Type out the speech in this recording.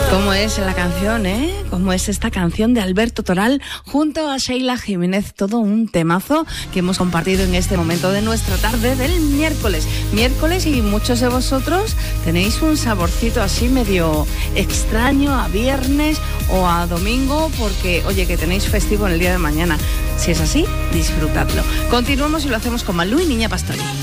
¿Cómo es la canción, ¿Cómo es esta canción de Alberto Toral junto a Sheila Jiménez? Todo un temazo que hemos compartido en este momento de nuestra tarde del miércoles. Miércoles, y muchos de vosotros tenéis un saborcito así medio extraño a viernes o a domingo porque, oye, que tenéis festivo en el día de mañana. Si es así, disfrutadlo. Continuamos y lo hacemos con Malú y Niña Pastori.